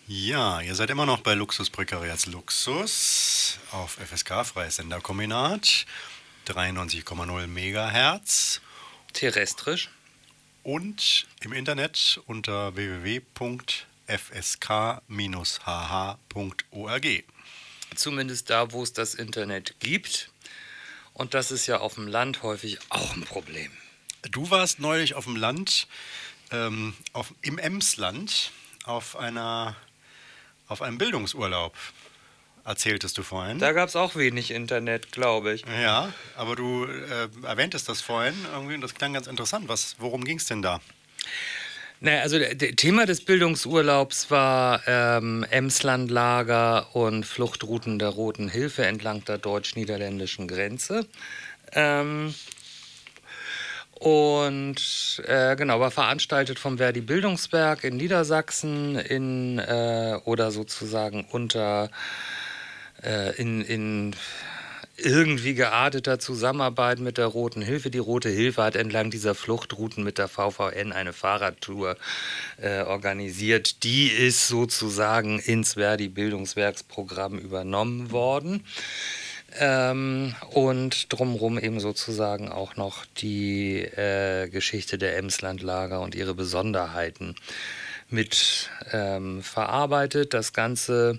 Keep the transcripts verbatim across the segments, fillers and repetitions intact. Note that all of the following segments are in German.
Ja, ihr seid immer noch bei Luxus Prekariats Luxus auf F S K, Freies Senderkombinat, dreiundneunzig Komma null Megahertz Terrestrisch. und im Internet unter w w w punkt f s k Bindestrich h h punkt org. Zumindest da, wo es das Internet gibt. Und das ist ja auf dem Land häufig auch ein Problem. Du warst neulich auf dem Land, ähm, auf, im Emsland, auf einer, auf einem Bildungsurlaub, erzähltest du vorhin. Da gab es auch wenig Internet, glaube ich. Ja, aber du äh, erwähntest das vorhin, irgendwie, und das klang ganz interessant. Was, worum ging es denn da? Naja, also das Thema des Bildungsurlaubs war ähm, Emslandlager und Fluchtrouten der Roten Hilfe entlang der deutsch-niederländischen Grenze. Ähm, und äh, genau, war veranstaltet vom Verdi Bildungswerk in Niedersachsen in, äh, oder sozusagen unter äh, in, in irgendwie gearteter Zusammenarbeit mit der Roten Hilfe. Die Rote Hilfe hat entlang dieser Fluchtrouten mit der V V N eine Fahrradtour äh, organisiert. Die ist sozusagen ins Verdi Bildungswerksprogramm übernommen worden. Ähm, und drumherum eben sozusagen auch noch die äh, Geschichte der Emslandlager und ihre Besonderheiten mit ähm, verarbeitet. Das Ganze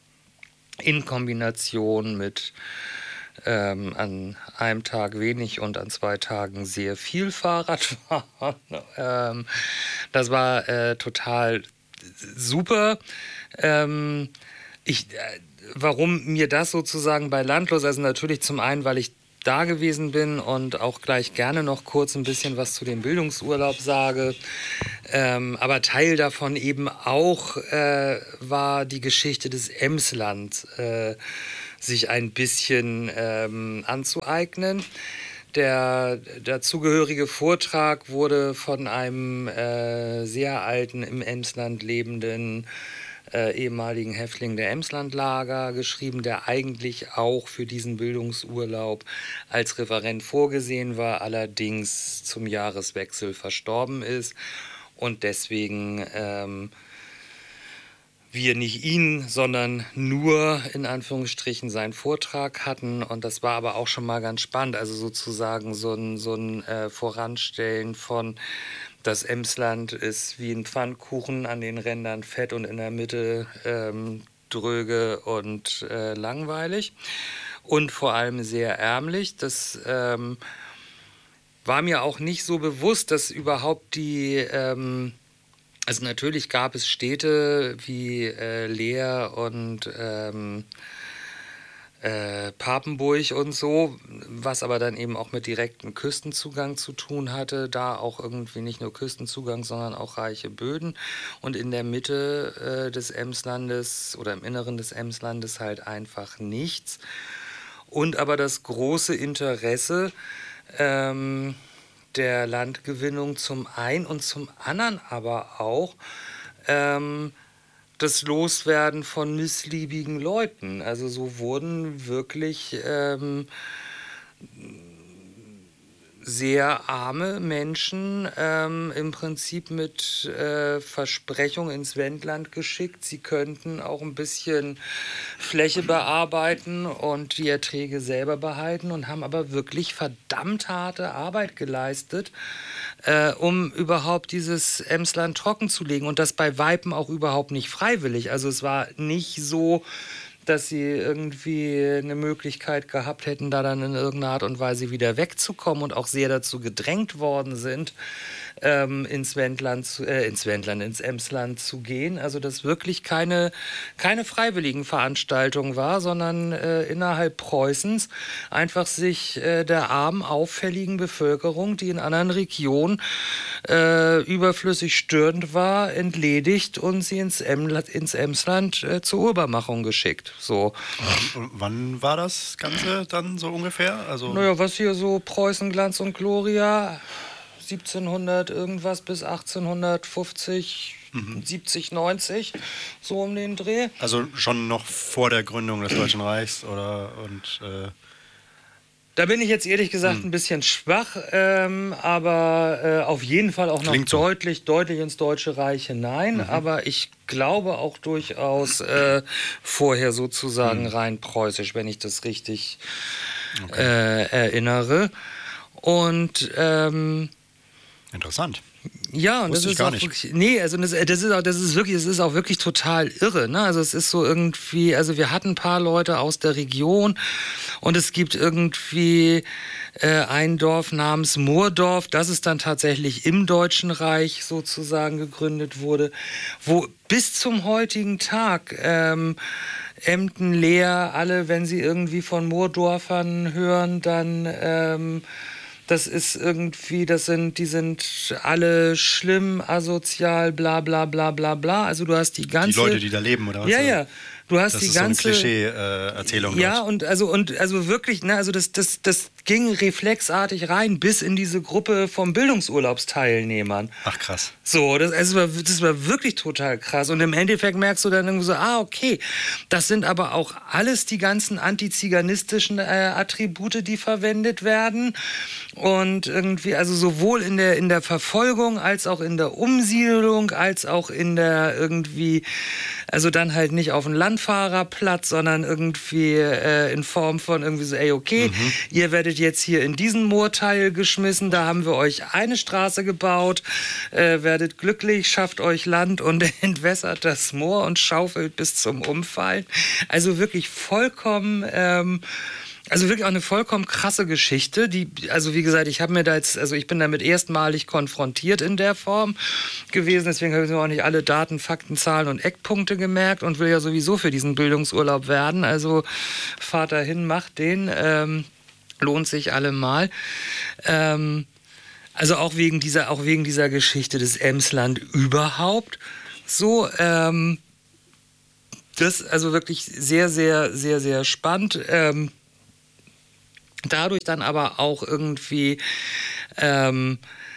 in Kombination mit ähm, an einem Tag wenig und an zwei Tagen sehr viel Fahrradfahren. ähm, das war äh, total super. Ähm, ich, äh, warum mir das sozusagen bei Landlos, also natürlich zum einen, weil ich da gewesen bin und auch gleich gerne noch kurz ein bisschen was zu dem Bildungsurlaub sage. Ähm, aber Teil davon eben auch äh, war die Geschichte des Emsland äh, sich ein bisschen ähm, anzueignen. Der dazugehörige Vortrag wurde von einem äh, sehr alten, im Emsland lebenden Äh, ehemaligen Häftling der Emslandlager geschrieben, der eigentlich auch für diesen Bildungsurlaub als Referent vorgesehen war, allerdings zum Jahreswechsel verstorben ist und deswegen ähm, wir nicht ihn, sondern nur in Anführungsstrichen seinen Vortrag hatten. Und das war aber auch schon mal ganz spannend, also sozusagen so ein, so ein äh, Voranstellen von das Emsland ist wie ein Pfannkuchen, an den Rändern fett und in der Mitte ähm, dröge und äh, langweilig und vor allem sehr ärmlich. Das ähm, war mir auch nicht so bewusst, dass überhaupt die, ähm, also natürlich gab es Städte wie äh, Leer und ähm, Äh, Papenburg und so, was aber dann eben auch mit direktem Küstenzugang zu tun hatte. Da auch irgendwie nicht nur Küstenzugang, sondern auch reiche Böden. Und in der Mitte äh, des Emslandes oder im Inneren des Emslandes halt einfach nichts. Und aber das große Interesse ähm, der Landgewinnung zum einen und zum anderen aber auch ähm, das Loswerden von missliebigen Leuten. Also so wurden wirklich ähm, sehr arme Menschen ähm, im Prinzip mit äh, Versprechung ins Wendland geschickt. Sie könnten auch ein bisschen Fläche bearbeiten und die Erträge selber behalten und haben aber wirklich verdammt harte Arbeit geleistet, äh, um überhaupt dieses Emsland trocken zu legen. Und das bei Weitem auch überhaupt nicht freiwillig. Also es war nicht so, dass sie irgendwie eine Möglichkeit gehabt hätten, da dann in irgendeiner Art und Weise wieder wegzukommen und auch sehr dazu gedrängt worden sind, ähm, ins Wendland, zu, äh, ins Wendland, ins Emsland zu gehen. Also das wirklich keine, keine freiwilligen Veranstaltung war, sondern äh, innerhalb Preußens einfach sich äh, der armen, auffälligen Bevölkerung, die in anderen Regionen äh, überflüssig störend war, entledigt und sie ins, Emla, ins Emsland äh, zur Urbarmachung geschickt. So. Und wann war das Ganze dann so ungefähr? Also Naja, was hier so Preußen, Glanz und Gloria, siebzehnhundert irgendwas bis achtzehnhundertfünfzig, mhm. siebzig, neunzig, so um den Dreh. Also schon noch vor der Gründung des Deutschen Reichs oder und äh Da bin ich jetzt ehrlich gesagt ein bisschen schwach, ähm, aber äh, auf jeden Fall auch noch Klingt so. deutlich, deutlich ins Deutsche Reich hinein. Mhm. Aber ich glaube auch durchaus äh, vorher sozusagen Mhm. rein preußisch, wenn ich das richtig Okay. äh, erinnere. Und ähm, Interessant. ja, und das Wusste ich ist gar auch nicht. wirklich, nee, also das, das ist auch, das ist wirklich, es ist auch wirklich total irre, ne? Also es ist so irgendwie, also wir hatten ein paar Leute aus der Region und es gibt irgendwie äh, ein Dorf namens Moordorf, das ist dann tatsächlich im Deutschen Reich sozusagen gegründet wurde, wo bis zum heutigen Tag ähm, Emden, Leer, alle, wenn sie irgendwie von Moordorfern hören, dann ähm, das ist irgendwie, das sind, die sind alle schlimm, asozial, bla bla bla bla bla. Also du hast die ganze... Die Leute, die da leben, oder was? Ja, ja. Du hast Das die ist ganze... so eine Klischee-Erzählung Ja, dort. und also, und also wirklich, ne, also das, das, das ging reflexartig rein bis in diese Gruppe von Bildungsurlaubsteilnehmern. Ach, krass. So, das, also das, war, das war wirklich total krass. Und im Endeffekt merkst du dann irgendwie so, ah, okay, das sind aber auch alles die ganzen antiziganistischen äh, Attribute, die verwendet werden. Und irgendwie, also sowohl in der, in der Verfolgung als auch in der Umsiedlung, als auch in der irgendwie, also dann halt nicht auf dem Landfahrerplatz, sondern irgendwie äh, in Form von irgendwie so, ey, okay, mhm. ihr werdet jetzt hier in diesen Moorteil geschmissen, da haben wir euch eine Straße gebaut, äh, werdet glücklich, schafft euch Land und entwässert das Moor und schaufelt bis zum Umfallen. Also wirklich vollkommen... Ähm, Also wirklich auch eine vollkommen krasse Geschichte, die, also wie gesagt, ich habe mir da jetzt, also ich bin damit erstmalig konfrontiert in der Form gewesen, deswegen habe ich mir auch nicht alle Daten, Fakten, Zahlen und Eckpunkte gemerkt und will ja sowieso für diesen Bildungsurlaub werden, also fahrt dahin, macht den, ähm, lohnt sich allemal. Ähm, also auch wegen dieser, auch wegen dieser Geschichte des Emsland überhaupt so, ähm, das also wirklich sehr, sehr, sehr, sehr spannend. Ähm, Dadurch dann aber auch irgendwie ähm,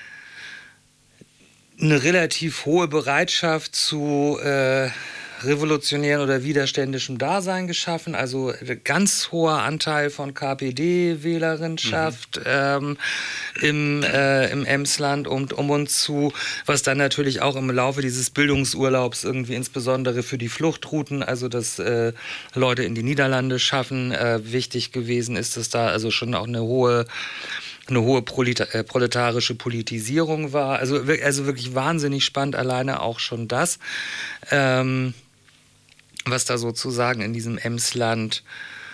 eine relativ hohe Bereitschaft zu äh, revolutionären oder widerständischem Dasein geschaffen. Also ganz hoher Anteil von K P D-Wählerinschaft mhm. ähm, im, äh, im Emsland und um uns zu, was dann natürlich auch im Laufe dieses Bildungsurlaubs irgendwie insbesondere für die Fluchtrouten, also dass äh, Leute in die Niederlande schaffen, äh, wichtig gewesen ist, dass da also schon auch eine hohe eine hohe proletarische Politisierung war. Also, also wirklich wahnsinnig spannend, alleine auch schon das, ähm, was da sozusagen in diesem Emsland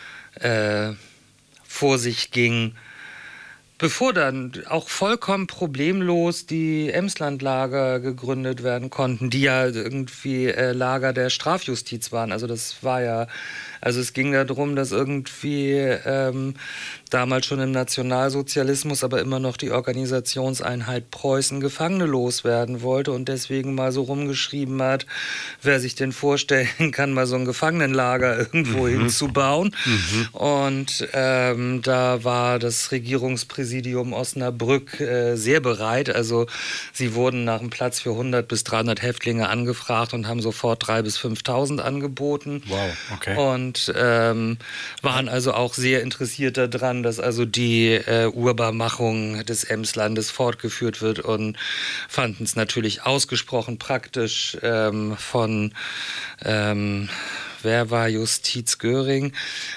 äh, vor sich ging. Bevor dann auch vollkommen problemlos die Emslandlager gegründet werden konnten, die ja irgendwie äh, Lager der Strafjustiz waren. Also das war ja, also es ging darum, dass irgendwie ähm, damals schon im Nationalsozialismus, aber immer noch die Organisationseinheit Preußen Gefangene loswerden wollte und deswegen mal so rumgeschrieben hat, wer sich denn vorstellen kann, mal so ein Gefangenenlager irgendwo mhm. hinzubauen. Mhm. Und ähm, da war das Regierungspräsidium Osnabrück äh, sehr bereit. Also sie wurden nach einem Platz für hundert bis dreihundert Häftlinge angefragt und haben sofort dreitausend bis fünftausend angeboten. Wow, okay. Und ähm, waren also auch sehr interessiert daran, dass also die äh, Urbarmachung des Emslandes fortgeführt wird und fanden es natürlich ausgesprochen praktisch ähm, von, ähm, wer war Justiz Göring,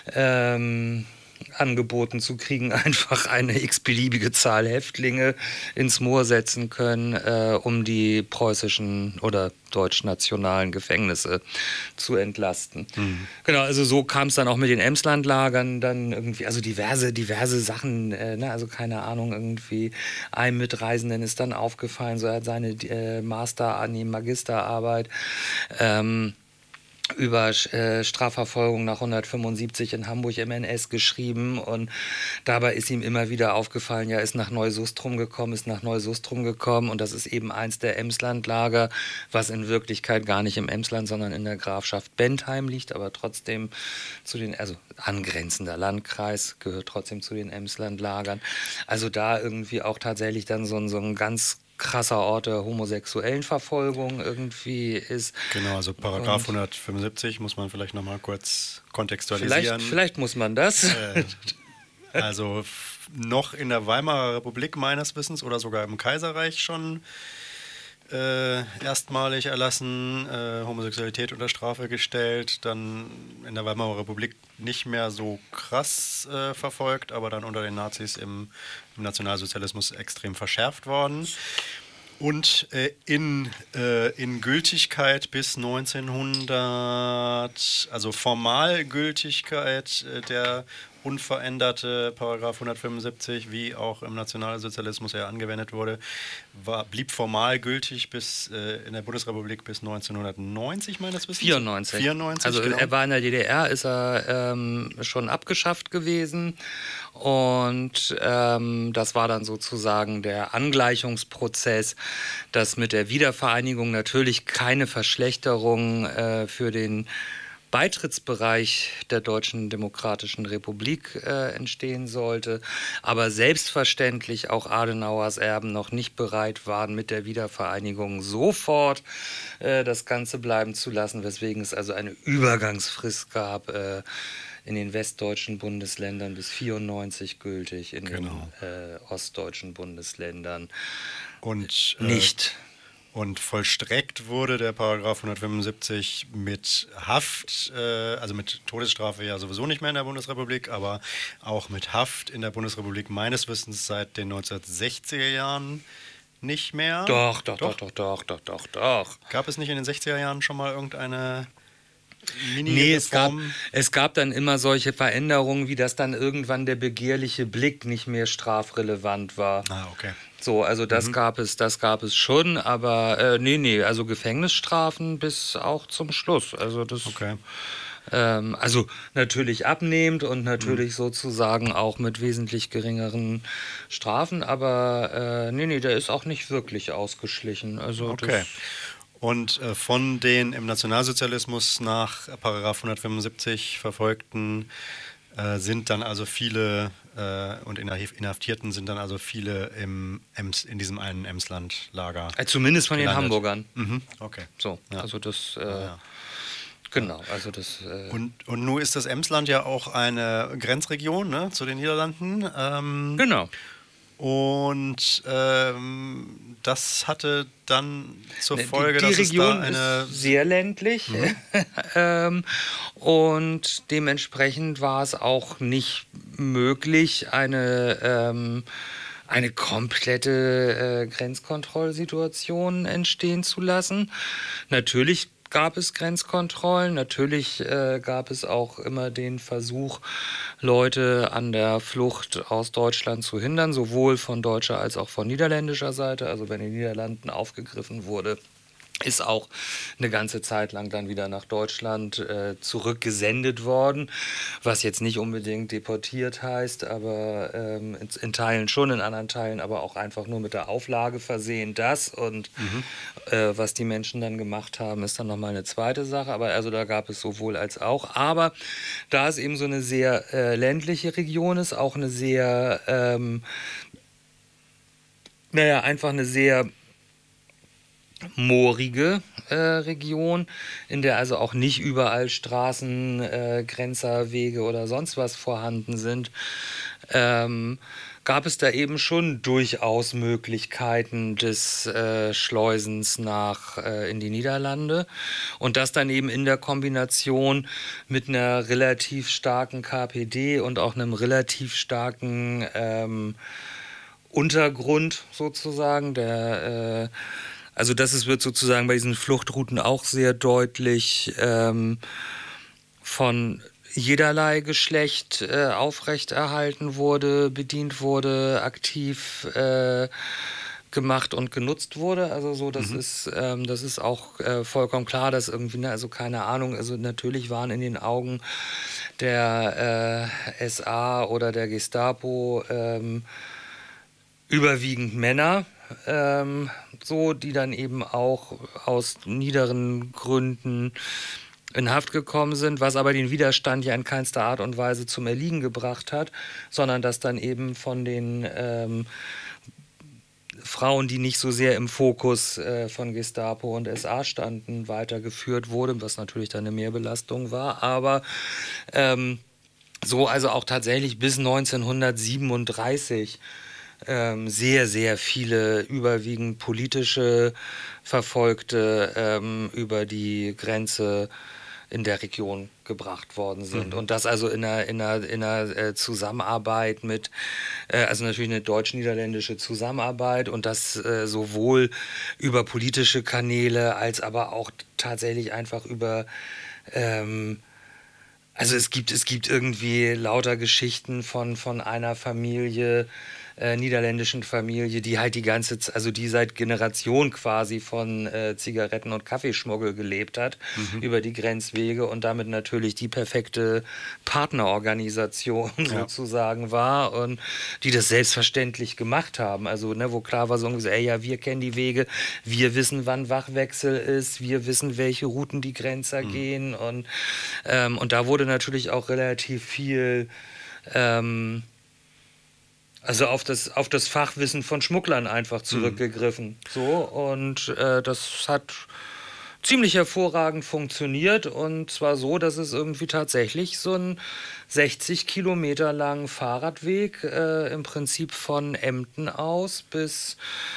ähm, angeboten zu kriegen, einfach eine x-beliebige Zahl Häftlinge ins Moor setzen können, äh, um die preußischen oder deutsch-nationalen Gefängnisse zu entlasten. Mhm. Genau, also so kam es dann auch mit den Emslandlagern dann irgendwie, also diverse, diverse Sachen, äh, ne, also keine Ahnung, irgendwie einem Mitreisenden ist dann aufgefallen, so er hat seine äh, Master, nee, Magisterarbeit ähm, über äh, Strafverfolgung nach hundertfünfundsiebzig in Hamburg im N S geschrieben und dabei ist ihm immer wieder aufgefallen, ja, ist nach Neusustrum gekommen, ist nach Neusustrum gekommen und das ist eben eins der Emslandlager, was in Wirklichkeit gar nicht im Emsland, sondern in der Grafschaft Bentheim liegt, aber trotzdem zu den, also angrenzender Landkreis, gehört trotzdem zu den Emslandlagern. Also da irgendwie auch tatsächlich dann so ein, so ein ganz krasser Ort der homosexuellen Verfolgung irgendwie ist. Genau, also Paragraph hundertfünfundsiebzig muss man vielleicht nochmal kurz kontextualisieren. Vielleicht, vielleicht muss man das. Äh, Also f- noch in der Weimarer Republik meines Wissens oder sogar im Kaiserreich schon äh, erstmalig erlassen, äh, Homosexualität unter Strafe gestellt, dann in der Weimarer Republik nicht mehr so krass äh, verfolgt, aber dann unter den Nazis im, im Nationalsozialismus extrem verschärft worden. Und äh, in, äh, in Gültigkeit bis neunzehnhundert, also Formalgültigkeit äh, der unveränderte Paragraph hundertfünfundsiebzig, wie auch im Nationalsozialismus er angewendet wurde, war, blieb formal gültig bis äh, in der Bundesrepublik bis neunzehnhundertneunzig, meines Wissens. vierundneunzig. vierundneunzig, Also genau. er war in der D D R, ist er ähm, schon abgeschafft gewesen und ähm, das war dann sozusagen der Angleichungsprozess, dass mit der Wiedervereinigung natürlich keine Verschlechterung äh, für den Beitrittsbereich der Deutschen Demokratischen Republik äh, entstehen sollte, aber selbstverständlich auch Adenauers Erben noch nicht bereit waren, mit der Wiedervereinigung sofort äh, das Ganze bleiben zu lassen, weswegen es also eine Übergangsfrist gab, äh, in den westdeutschen Bundesländern bis vierundneunzig gültig, in Genau. den äh, ostdeutschen Bundesländern Und, äh, nicht. Und vollstreckt wurde der Paragraph hundertfünfundsiebzig mit Haft, äh, also mit Todesstrafe ja sowieso nicht mehr in der Bundesrepublik, aber auch mit Haft in der Bundesrepublik meines Wissens seit den neunzehnhundertsechziger Jahren nicht mehr. Doch, doch, doch, doch, doch, doch, doch, doch. Gab es nicht in den sechziger Jahren schon mal irgendeine Mini-Reform? Nee, es gab, es gab dann immer solche Veränderungen, wie dass dann irgendwann der begehrliche Blick nicht mehr strafrelevant war. Ah, okay. So, also das Mhm. gab es, das gab es schon, aber äh, nee, nee, also Gefängnisstrafen bis auch zum Schluss. Also das, Okay. ähm, also natürlich abnehmend und natürlich mhm. sozusagen auch mit wesentlich geringeren Strafen, aber äh, nee, nee, der ist auch nicht wirklich ausgeschlichen. Also Okay. das, Und äh, von den im Nationalsozialismus nach Paragraph hundertfünfundsiebzig Verfolgten äh, sind dann also viele äh, und Inhaftierten sind dann also viele im Ems, in diesem einen Emsland-Lager. äh, zumindest von gelandet. den Hamburgern. Mhm. Okay. So, Ja. also das, äh, Ja. genau, also das. Äh, Und, und nun ist das Emsland ja auch eine Grenzregion, ne, zu den Niederlanden. Ähm, genau. Und ähm, das hatte dann zur Die- Folge, die dass Region es da eine... ist sehr ländlich ähm, und dementsprechend war es auch nicht möglich, eine, ähm, eine komplette äh, Grenzkontrollsituation entstehen zu lassen. Natürlich gab es Grenzkontrollen, natürlich äh, gab es auch immer den Versuch, Leute an der Flucht aus Deutschland zu hindern, sowohl von deutscher als auch von niederländischer Seite. Also wenn in den Niederlanden aufgegriffen wurde, ist auch eine ganze Zeit lang dann wieder nach Deutschland äh, zurückgesendet worden, was jetzt nicht unbedingt deportiert heißt, aber ähm, in, in Teilen schon, in anderen Teilen aber auch einfach nur mit der Auflage versehen, das und Mhm. äh, was die Menschen dann gemacht haben, ist dann nochmal eine zweite Sache, aber also da gab es sowohl als auch, aber da es eben so eine sehr äh, ländliche Region ist, auch eine sehr, ähm, naja, einfach eine sehr moorige äh, Region, in der also auch nicht überall Straßen, äh, Grenzerwege oder sonst was vorhanden sind, ähm, gab es da eben schon durchaus Möglichkeiten des äh, Schleusens nach äh, in die Niederlande und das dann eben in der Kombination mit einer relativ starken K P D und auch einem relativ starken ähm, Untergrund sozusagen, der äh, also das ist, wird sozusagen bei diesen Fluchtrouten auch sehr deutlich ähm, von jederlei Geschlecht äh, aufrechterhalten wurde, bedient wurde, aktiv äh, gemacht und genutzt wurde. Also so, das Mhm. ist, ähm, das ist auch äh, vollkommen klar, dass irgendwie, ne, also keine Ahnung, also natürlich waren in den Augen der äh, S A oder der Gestapo ähm, überwiegend Männer, ähm, so, die dann eben auch aus niederen Gründen in Haft gekommen sind, was aber den Widerstand ja in keinster Art und Weise zum Erliegen gebracht hat, sondern dass dann eben von den ähm, Frauen, die nicht so sehr im Fokus äh, von Gestapo und S A standen, weitergeführt wurde, was natürlich dann eine Mehrbelastung war, aber ähm, so also auch tatsächlich bis neunzehnhundertsiebenunddreißig ähm, sehr, sehr viele überwiegend politische Verfolgte ähm, über die Grenze in der Region gebracht worden sind. Mhm. Und das also in einer, in einer, in einer äh, Zusammenarbeit mit, äh, also natürlich eine deutsch-niederländische Zusammenarbeit und das äh, sowohl über politische Kanäle als aber auch tatsächlich einfach über ähm, also es gibt, es gibt irgendwie lauter Geschichten von, von einer Familie, äh, niederländischen Familie, die halt die ganze Zeit, also die seit Generation quasi von äh, Zigaretten- und Kaffeeschmuggel gelebt hat, Mhm. über die Grenzwege und damit natürlich die perfekte Partnerorganisation Ja. sozusagen war und die das selbstverständlich gemacht haben. Also, ne, wo klar war so ungefähr, ey, ja, wir kennen die Wege, wir wissen, wann Wachwechsel ist, wir wissen, welche Routen die Grenzer Mhm. gehen und, ähm, und da wurde natürlich auch relativ viel ähm, also auf das, auf das Fachwissen von Schmugglern einfach zurückgegriffen. So, und äh, das hat ziemlich hervorragend funktioniert und zwar so, dass es irgendwie tatsächlich so einen sechzig Kilometer langen Fahrradweg äh, im Prinzip von Emden aus bis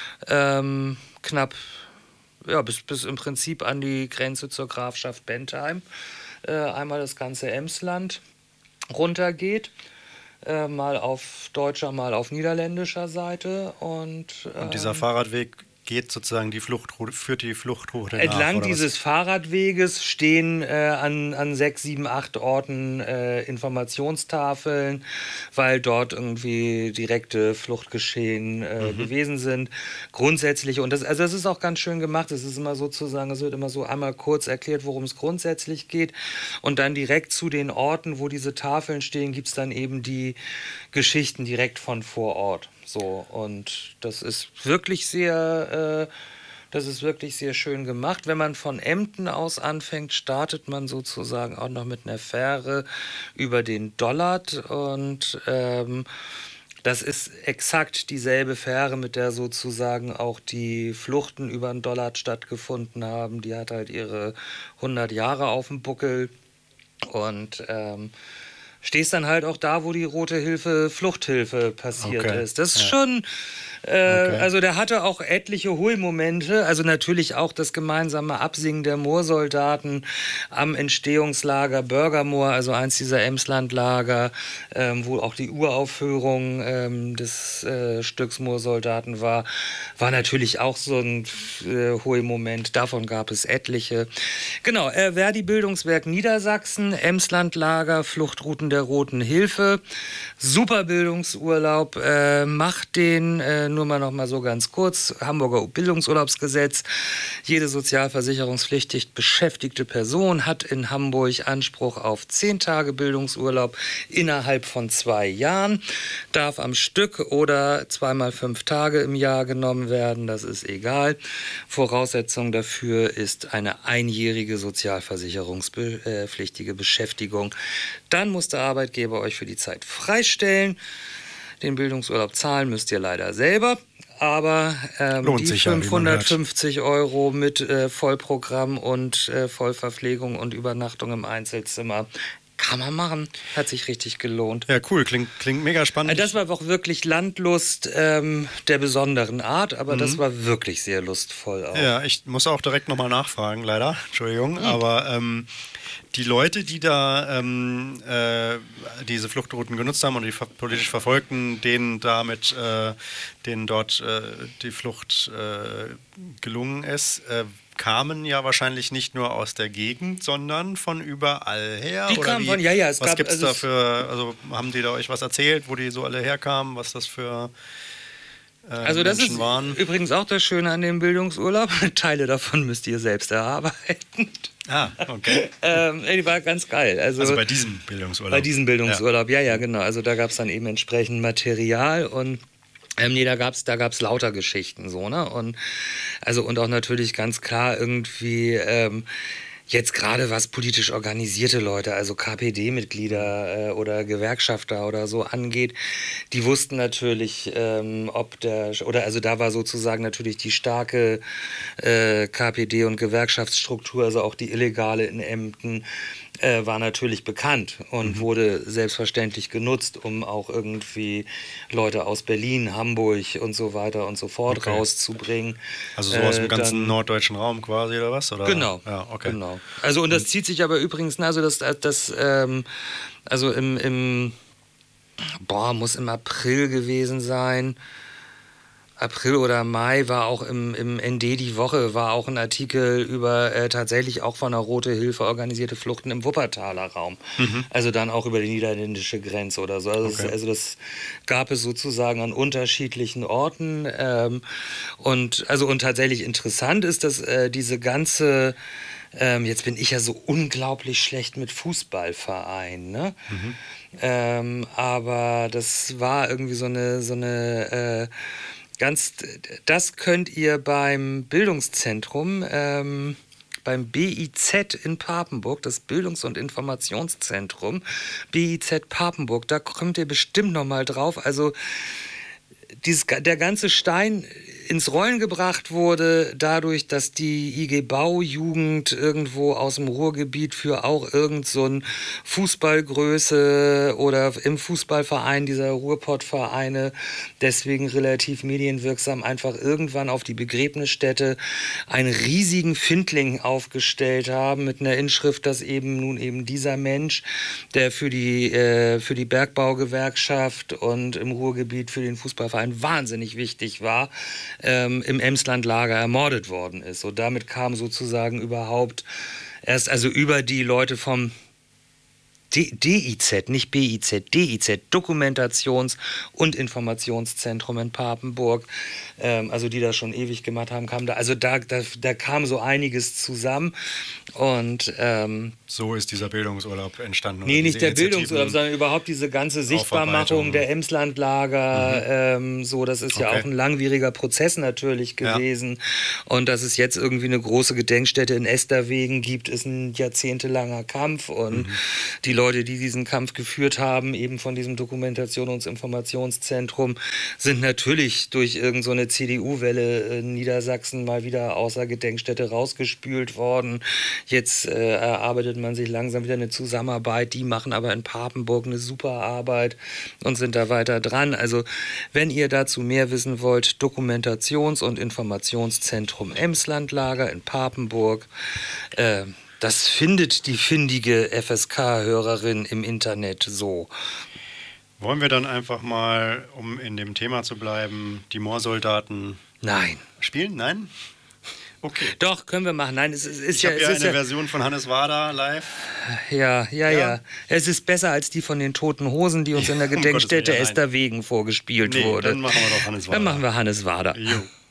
ähm, knapp, ja, bis, bis im Prinzip an die Grenze zur Grafschaft Bentheim, äh, einmal das ganze Emsland runtergeht. Äh, mal auf deutscher, mal auf niederländischer Seite. Und, Und dieser ähm, Fahrradweg geht sozusagen die Fluchtroute, führt die Fluchtroute nach, entlang oder was? dieses Fahrradweges stehen äh, an, an sechs, sieben, acht Orten äh, Informationstafeln, weil dort irgendwie direkte Fluchtgeschehen äh, Mhm. gewesen sind. Grundsätzlich, und das, also das ist auch ganz schön gemacht, es ist immer sozusagen, es wird immer so einmal kurz erklärt, worum es grundsätzlich geht. Und dann direkt zu den Orten, wo diese Tafeln stehen, gibt es dann eben die Geschichten direkt von vor Ort. So, und das ist wirklich sehr, äh, das ist wirklich sehr schön gemacht. Wenn man von Emden aus anfängt, startet man sozusagen auch noch mit einer Fähre über den Dollard und ähm, das ist exakt dieselbe Fähre, mit der sozusagen auch die Fluchten über den Dollard stattgefunden haben. Die hat halt ihre hundert Jahre auf dem Buckel und ähm, stehst dann halt auch da, wo die Rote Hilfe, Fluchthilfe passiert Okay. ist. Das ist Ja. schon, äh, Okay. also der hatte auch etliche Hui-Momente, also natürlich auch das gemeinsame Absingen der Moorsoldaten am Entstehungslager Börgermoor, also eins dieser Emslandlager, ähm, wo auch die Uraufführung ähm, des äh, Stücks Moorsoldaten war, war natürlich auch so ein äh, Hui-Moment. Davon gab es etliche. Genau, äh, Verdi Bildungswerk Niedersachsen, Emslandlager, Fluchtrouten der Roten Hilfe. Super Bildungsurlaub. Äh, macht den, äh, nur mal noch mal so ganz kurz, Hamburger Bildungsurlaubsgesetz. Jede sozialversicherungspflichtig beschäftigte Person hat in Hamburg Anspruch auf zehn Tage Bildungsurlaub innerhalb von zwei Jahren. Darf am Stück oder zweimal fünf Tage im Jahr genommen werden, das ist egal. Voraussetzung dafür ist eine einjährige sozialversicherungspflichtige Beschäftigung. Dann muss der Arbeitgeber euch für die Zeit freistellen. Den Bildungsurlaub zahlen müsst ihr leider selber. Aber ähm, Lohnt die sich ja, wie man hört. fünfhundertfünfzig Euro mit äh, Vollprogramm und äh, Vollverpflegung und Übernachtung im Einzelzimmer kann man machen. Hat sich richtig gelohnt. Ja, cool. Klingt, klingt mega spannend. Also das war auch wirklich Landlust ähm, der besonderen Art, aber Mhm. das war wirklich sehr lustvoll auch. Ja, ich muss auch direkt nochmal nachfragen, leider. Entschuldigung. Aber ähm, die Leute, die da ähm, äh, diese Fluchtrouten genutzt haben und die ver politisch Verfolgten, denen damit, äh, denen dort äh, die Flucht äh, gelungen ist, äh, kamen ja wahrscheinlich nicht nur aus der Gegend, sondern von überall her. Die oder kamen wie? von, ja, ja, es was gab- gibt es also da es- für, also haben die da euch was erzählt, wo die so alle herkamen, was das für äh, Also das Menschen ist waren? übrigens auch das Schöne an dem Bildungsurlaub. Teile davon müsst ihr selbst erarbeiten. Ah, okay. ähm, die war ganz geil. Also, Also bei diesem Bildungsurlaub. bei diesem Bildungsurlaub, ja, ja, genau. Also da gab es dann eben entsprechend Material und ähm, nee, da gab's, da gab's lauter Geschichten so, ne? Und also und auch natürlich ganz klar irgendwie ähm, Jetzt gerade was politisch organisierte Leute, also K P D-Mitglieder äh, oder Gewerkschafter oder so angeht, die wussten natürlich, ähm, ob der, oder also da war sozusagen natürlich die starke äh, K P D- und Gewerkschaftsstruktur, also auch die illegale in Emden, äh, war natürlich bekannt und mhm. wurde selbstverständlich genutzt, um auch irgendwie Leute aus Berlin, Hamburg und so weiter und so fort okay. rauszubringen. Also so aus dem ganzen dann, norddeutschen Raum quasi oder was? Oder? Genau, ja, okay. genau. Also und das und, zieht sich aber übrigens, also das, das ähm, also im, im, boah, muss im April gewesen sein. April oder Mai war auch im, im N D die Woche, war auch ein Artikel über äh, tatsächlich auch von der Rote Hilfe organisierte Fluchten im Wuppertaler Raum. Mhm. Also dann auch über die niederländische Grenze oder so. Also, okay. das, also das gab es sozusagen an unterschiedlichen Orten. Ähm, und, also, und tatsächlich interessant ist, dass äh, diese ganze, ähm, jetzt bin ich ja so unglaublich schlecht mit Fußballvereinen, ne? Mhm. Ähm, aber das war irgendwie so eine, so eine äh, Ganz, das könnt ihr beim Bildungszentrum, ähm, beim B I Z in Papenburg, das Bildungs- und Informationszentrum, B I Z Papenburg, da kommt ihr bestimmt noch mal drauf. Also dieses, der ganze Stein ins Rollen gebracht wurde dadurch, dass die I G Baujugend irgendwo aus dem Ruhrgebiet für auch irgend so ein Fußballgröße oder im Fußballverein dieser Ruhrpottvereine deswegen relativ medienwirksam einfach irgendwann auf die Begräbnisstätte einen riesigen Findling aufgestellt haben mit einer Inschrift, dass eben nun eben dieser Mensch, der für die, äh, für die Bergbaugewerkschaft und im Ruhrgebiet für den Fußballverein wahnsinnig wichtig war, ähm, im Emslandlager ermordet worden ist. Und damit kam sozusagen überhaupt erst, also über die Leute vom D I Z, nicht B I Z, D I Z, Dokumentations- und Informationszentrum in Papenburg, ähm, also die das schon ewig gemacht haben, kam da, also da, da, da kam so einiges zusammen und ähm, so ist dieser Bildungsurlaub entstanden. Nee, nicht der Bildungsurlaub, sondern überhaupt diese ganze Sichtbarmachung der Emslandlager, mhm. ähm, so, das ist okay. ja auch ein langwieriger Prozess natürlich gewesen ja. und dass es jetzt irgendwie eine große Gedenkstätte in Esterwegen gibt, ist ein jahrzehntelanger Kampf und mhm. die Leute Leute, die diesen Kampf geführt haben, eben von diesem Dokumentations- und Informationszentrum, sind natürlich durch irgendeine so C D U-Welle in Niedersachsen mal wieder außer Gedenkstätte rausgespült worden. Jetzt äh, erarbeitet man sich langsam wieder eine Zusammenarbeit. Die machen aber in Papenburg eine super Arbeit und sind da weiter dran. Also wenn ihr dazu mehr wissen wollt, Dokumentations- und Informationszentrum Emslandlager in Papenburg, äh, das findet die findige F S K-Hörerin im Internet so. Wollen wir dann einfach mal, um in dem Thema zu bleiben, die Moorsoldaten Nein. spielen? Nein? Okay. Doch, können wir machen. Nein, es ist, ist ich ja... habe es ja ist eine ja, Version von Hannes Wader live. Ja, ja, ja, ja. Es ist besser als die von den Toten Hosen, die uns in der Gedenkstätte um Esterwegen vorgespielt nee, wurde. Dann machen wir doch Hannes Wader. Dann machen wir Hannes Wader. Jo.